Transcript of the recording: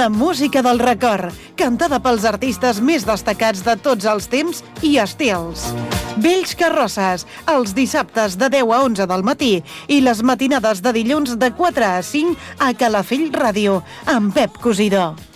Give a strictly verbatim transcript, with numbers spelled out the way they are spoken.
La música del record, cantada pels artistes més destacats de tots els temps i estils. Vells Carrosses, els dissabtes de deu a onze del matí i les matinades de dilluns de quatre a cinc a Calafell Ràdio, amb Pep Cosidó.